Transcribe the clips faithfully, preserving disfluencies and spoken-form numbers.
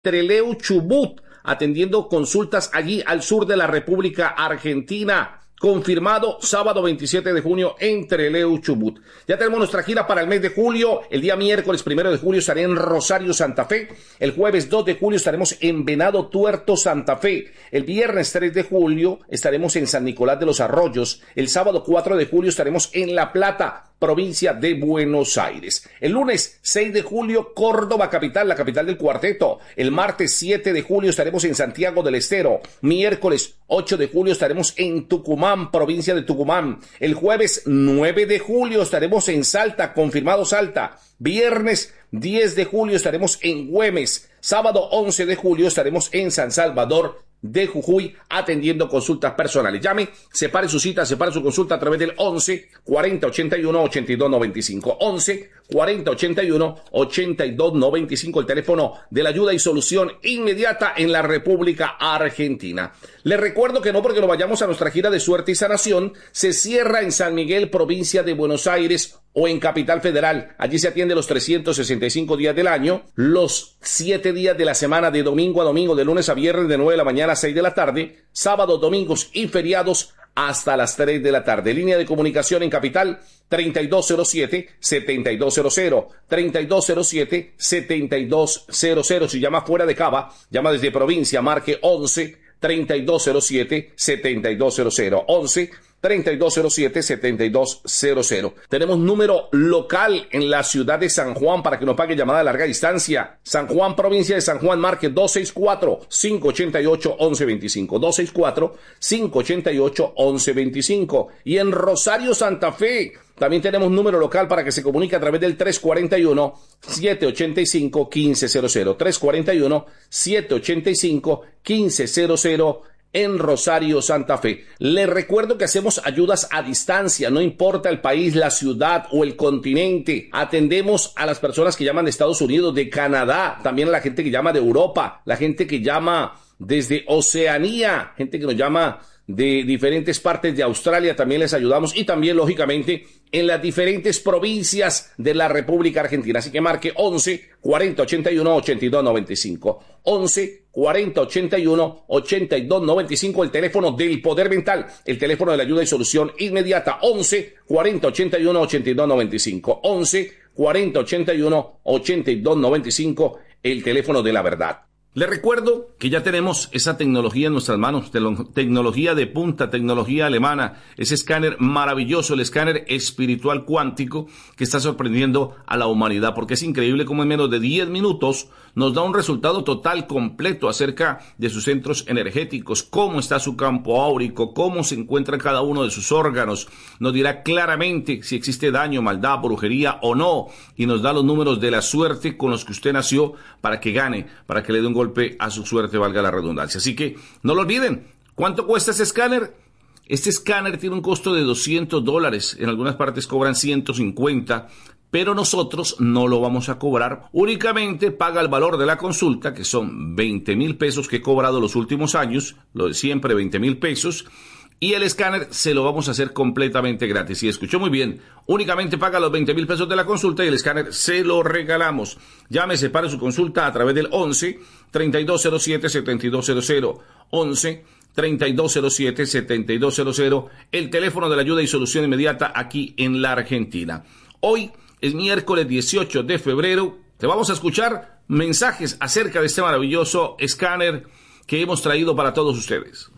Trelew, Chubut, atendiendo consultas allí al sur de la República Argentina. Confirmado sábado veintisiete de junio en Trelew, Chubut. Ya tenemos nuestra gira para el mes de julio. El día miércoles primero de julio estaré en Rosario, Santa Fe. El jueves dos de julio estaremos en Venado Tuerto, Santa Fe. El viernes tres de julio estaremos en San Nicolás de los Arroyos. El sábado cuatro de julio estaremos en La Plata, provincia de Buenos Aires. El lunes seis de julio, Córdoba capital, la capital del cuarteto. El martes siete de julio estaremos en Santiago del Estero. Miércoles ocho de julio estaremos en Tucumán, provincia de Tucumán. El jueves nueve de julio estaremos en Salta, confirmado Salta. Viernes diez de julio estaremos en Güemes. Sábado once de julio estaremos en San Salvador de Jujuy atendiendo consultas personales. Llame, separe su cita, separe su consulta a través del once cuarenta ochenta y uno ochenta y dos noventa y cinco. once cuarenta ochenta y uno ochenta y dos noventa y cinco, el teléfono de la ayuda y solución inmediata en la República Argentina. Les recuerdo que no porque nos vayamos a nuestra gira de suerte y sanación, se cierra en San Miguel, provincia de Buenos Aires, o en Capital Federal. Allí se atiende los trescientos sesenta y cinco días del año, los siete días de la semana, de domingo a domingo, de lunes a viernes, de nueve de la mañana a seis de la tarde, sábados, domingos y feriados hasta las tres de la tarde. Línea de comunicación en Capital, treinta y dos cero siete, setenta y dos cero cero, treinta y dos cero siete, setenta y dos cero cero. Si llama fuera de Cava, llama desde provincia, marque once treinta y dos cero siete, setenta y dos cero cero, once treinta y dos cero siete, setenta y dos cero cero. Tenemos número local en la ciudad de San Juan para que nos pague llamada a larga distancia. San Juan, provincia de San Juan, marque dos seis cuatro, cinco ocho ocho, once veinticinco. dos seis cuatro, cinco ocho ocho, once veinticinco. Y en Rosario, Santa Fe, también tenemos número local para que se comunique a través del tres cuatro uno, siete ocho cinco, uno cinco cero cero. tres cuatro uno, siete ocho cinco, uno cinco cero cero. En Rosario, Santa Fe. Les recuerdo que hacemos ayudas a distancia, no importa el país, la ciudad o el continente. Atendemos a las personas que llaman de Estados Unidos, de Canadá, también a la gente que llama de Europa, la gente que llama desde Oceanía, gente que nos llama de diferentes partes de Australia, también les ayudamos, y también, lógicamente, en las diferentes provincias de la República Argentina. Así que marque once cuarenta ochenta y uno ochenta y dos noventa y cinco. once cuarenta ochenta y uno ochenta y dos noventa y cinco, el teléfono del Poder Mental, el teléfono de la ayuda y solución inmediata. once cuarenta ochenta y uno ochenta y dos noventa y cinco. once cuarenta ochenta y uno ochenta y dos noventa y cinco, el teléfono de la verdad. Les recuerdo que ya tenemos esa tecnología en nuestras manos, tecnología de punta, tecnología alemana, ese escáner maravilloso, el escáner espiritual cuántico que está sorprendiendo a la humanidad, porque es increíble cómo en menos de diez minutos nos da un resultado total, completo acerca de sus centros energéticos, cómo está su campo áurico, cómo se encuentra cada uno de sus órganos, nos dirá claramente si existe daño, maldad, brujería o no, y nos da los números de la suerte con los que usted nació para que gane, para que le dé un golpe a su suerte, valga la redundancia. Así que no lo olviden. ¿Cuánto cuesta ese escáner? Este escáner tiene un costo de doscientos dólares. En algunas partes cobran ciento cincuenta, pero nosotros no lo vamos a cobrar. Únicamente paga el valor de la consulta, que son veinte mil pesos que he cobrado los últimos años, lo de siempre, veinte mil pesos. Y el escáner se lo vamos a hacer completamente gratis. Y escuchó muy bien, únicamente paga los veinte mil pesos de la consulta y el escáner se lo regalamos. Llámese para su consulta a través del once treinta y dos cero siete, setenta y dos cero cero. once treinta y dos cero siete, setenta y dos cero cero, el teléfono de la ayuda y solución inmediata aquí en la Argentina. Hoy es miércoles dieciocho de febrero. Te vamos a escuchar mensajes acerca de este maravilloso escáner que hemos traído para todos ustedes.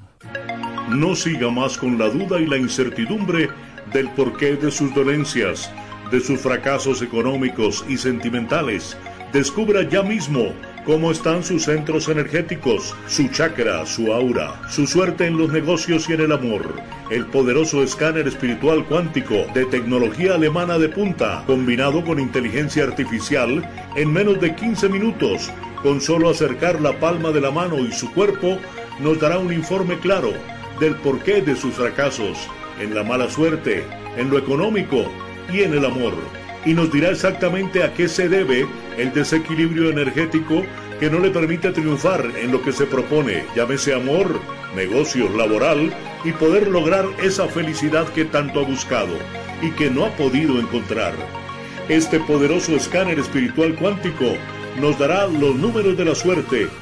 No siga más con la duda y la incertidumbre del porqué de sus dolencias, de sus fracasos económicos y sentimentales. Descubra ya mismo cómo están sus centros energéticos, su chakra, su aura, su suerte en los negocios y en el amor. El poderoso escáner espiritual cuántico de tecnología alemana de punta, combinado con inteligencia artificial, en menos de quince minutos, con solo acercar la palma de la mano y su cuerpo, nos dará un informe claro del porqué de sus fracasos, en la mala suerte, en lo económico y en el amor. Y nos dirá exactamente a qué se debe el desequilibrio energético que no le permite triunfar en lo que se propone, llámese amor, negocios, laboral, y poder lograr esa felicidad que tanto ha buscado y que no ha podido encontrar. Este poderoso escáner espiritual cuántico nos dará los números de la suerte